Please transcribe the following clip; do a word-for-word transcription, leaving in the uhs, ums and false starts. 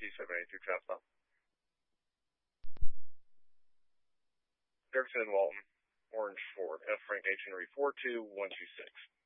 seven eighty-two Chapel. Dirksen and Walton, Orange Ford, F Frank H Henry four two one two six.